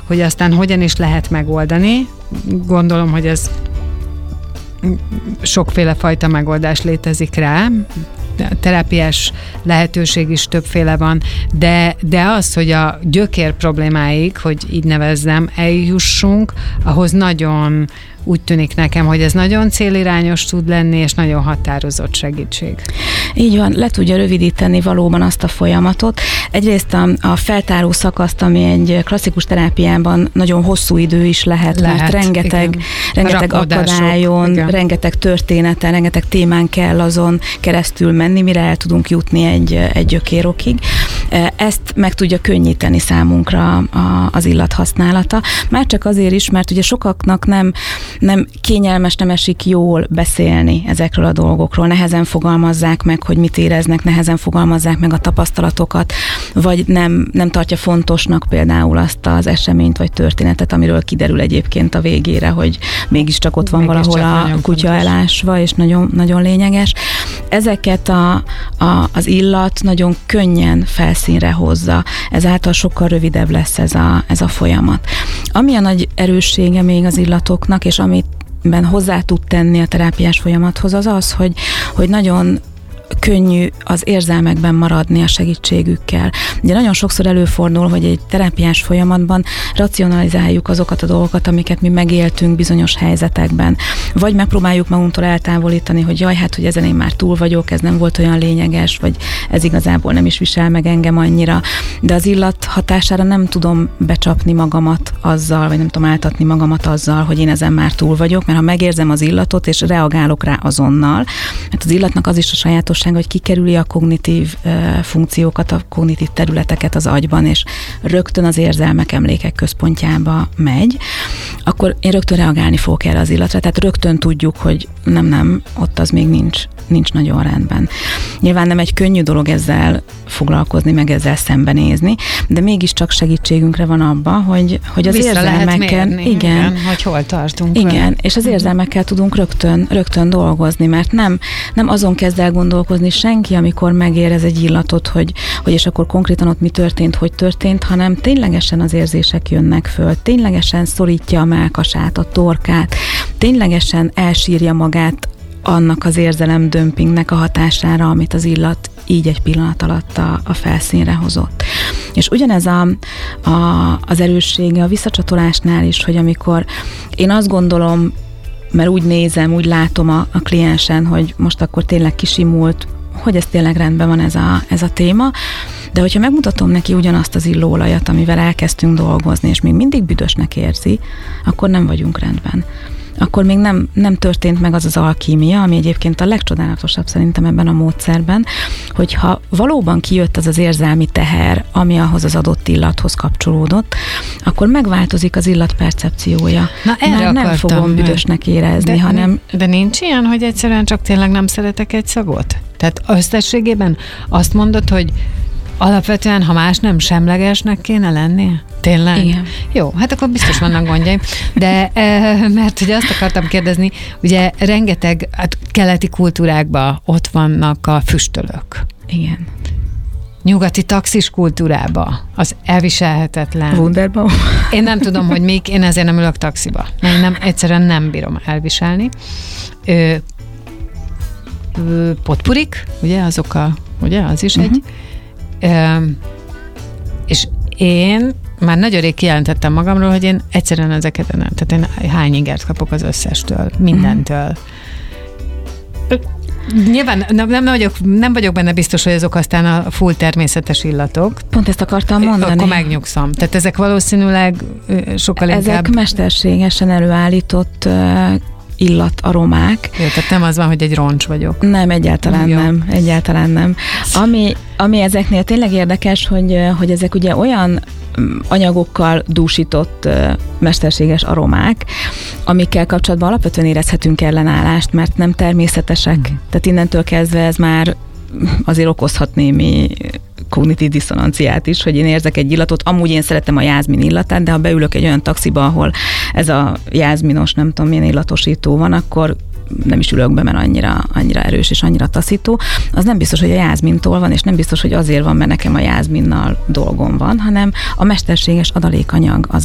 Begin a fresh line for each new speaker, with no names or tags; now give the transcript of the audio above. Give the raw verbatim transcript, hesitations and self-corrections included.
hogy aztán hogyan is lehet megoldani. Gondolom, hogy ez sokféle fajta megoldás létezik rá, terápiás lehetőség is többféle van, de, de az, hogy a gyökér problémáig, hogy így nevezzem, eljussunk, ahhoz nagyon úgy tűnik nekem, hogy ez nagyon célirányos tud lenni, és nagyon határozott segítség.
Így van, le tudja rövidíteni valóban azt a folyamatot. Egyrészt a, a feltáró szakaszt, ami egy klasszikus terápiában nagyon hosszú idő is lehet, lehet mert rengeteg, rengeteg akadályon, igen. rengeteg történeten, rengeteg témán kell azon keresztül menni, mire el tudunk jutni egy, egy gyökérokig. Ezt meg tudja könnyíteni számunkra a, az illathasználata. Már csak azért is, mert ugye sokaknak nem nem kényelmes, nem esik jól beszélni ezekről a dolgokról, nehezen fogalmazzák meg, hogy mit éreznek, nehezen fogalmazzák meg a tapasztalatokat, vagy nem, nem tartja fontosnak például azt az eseményt vagy történetet, amiről kiderül egyébként a végére, hogy mégiscsak ott van mégis valahol a kutya elásva, és nagyon, nagyon lényeges. Ezeket a, a, az illat nagyon könnyen felszínre hozza, ezáltal sokkal rövidebb lesz ez a, ez a folyamat. Ami a nagy erőssége még az illatoknak, és amiben hozzá tud tenni a terápiás folyamathoz, az az, hogy, hogy nagyon könnyű az érzelmekben maradni a segítségükkel. Ugye nagyon sokszor előfordul, hogy egy terápiás folyamatban racionalizáljuk azokat a dolgokat, amiket mi megéltünk bizonyos helyzetekben. Vagy megpróbáljuk magunktól eltávolítani, hogy jaj, hát, hogy ezen én már túl vagyok, ez nem volt olyan lényeges, vagy ez igazából nem is visel meg engem annyira. De az illat hatására nem tudom becsapni magamat azzal, vagy nem tudom áltatni magamat azzal, hogy én ezen már túl vagyok, mert ha megérzem az illatot, és reagálok rá azonnal, mert az illatnak az is a sajátos hogy kikerüli a kognitív uh, funkciókat, a kognitív területeket az agyban, és rögtön az érzelmek, emlékek központjába megy, akkor én rögtön reagálni fogok erre az illatra, tehát rögtön tudjuk, hogy nem, nem, ott az még nincs, nincs nagyon rendben. Nyilván nem egy könnyű dolog ezzel foglalkozni, meg ezzel szembenézni, de mégiscsak segítségünkre van abba, hogy, hogy az
vissza
érzelmekkel...
Mérni, igen, igen, hogy hol tartunk.
Igen,
vele.
És az érzelmekkel tudunk rögtön, rögtön dolgozni, mert nem, nem azon kezd el gondolkozni senki, amikor megérez egy illatot, hogy, hogy és akkor konkrétan ott mi történt, hogy történt, hanem ténylegesen az érzések jönnek föl, ténylegesen szorítja a mellkasát, a torkát, ténylegesen elsírja magát annak az érzelemdömpingnek a hatására, amit az illat így egy pillanat alatt a, a felszínre hozott. És ugyanez a, a, az erőssége a visszacsatolásnál is, hogy amikor én azt gondolom, mert úgy nézem, úgy látom a, a kliensen, hogy most akkor tényleg kisimult, hogy ez tényleg rendben van ez a, ez a téma, de hogyha megmutatom neki ugyanazt az illóolajat, amivel elkezdtünk dolgozni, és még mindig büdösnek érzi, akkor nem vagyunk rendben. Akkor még nem, nem történt meg az az alkímia, ami egyébként a legcsodálatosabb szerintem ebben a módszerben, hogyha valóban kijött az az érzelmi teher, ami ahhoz az adott illathoz kapcsolódott, akkor megváltozik az illat percepciója.
Na, erre
nem fogom büdösnek érezni,
de,
hanem...
De nincs ilyen, hogy egyszerűen csak tényleg nem szeretek egy szagot? Tehát összességében azt mondod, hogy alapvetően, ha más nem, semlegesnek kéne lennie? Tényleg?
Igen.
Jó, hát akkor biztos vannak gondjaim. De mert ugye azt akartam kérdezni, ugye rengeteg hát keleti kultúrákban ott vannak a füstölök.
Igen.
Nyugati taxis kultúrába az elviselhetetlen.
Wunderbaum.
Én nem tudom, hogy még, én ezért nem ülök taxiba. Én nem, egyszerűen nem bírom elviselni. Ö, ö, potpurik, ugye, azok a, ugye, az is uh-huh. egy. Ö, és én már nagyon rég kijelentettem magamról, hogy én egyszerűen ezeket nem. Tehát én hány ingert kapok az összestől, mindentől. Nyilván nem, nem, vagyok, nem vagyok benne biztos, hogy azok aztán a full természetes illatok.
Pont ezt akartam mondani.
Akkor megnyugszom. Tehát ezek valószínűleg sokkal
ezek
inkább...
Ezek mesterségesen előállított uh, illat, aromák.
Jó, tehát nem az van, hogy egy roncs vagyok.
Nem, egyáltalán Jó. nem. Egyáltalán nem. Ami, ami ezeknél tényleg érdekes, hogy, hogy ezek ugye olyan anyagokkal dúsított mesterséges aromák, amikkel kapcsolatban alapvetően érezhetünk ellenállást, mert nem természetesek. Mm. Tehát innentől kezdve ez már azért okozhat némi kognitív diszonanciát is, hogy én érzek egy illatot, amúgy én szeretem a jázmin illatát, de ha beülök egy olyan taxiba, ahol ez a jázminos, nem tudom milyen illatosító van, akkor nem is ülök be, mert annyira, annyira erős és annyira taszító, az nem biztos, hogy a jázmintól van, és nem biztos, hogy azért van, mert nekem a jázminnal dolgom van, hanem a mesterséges adalékanyag az,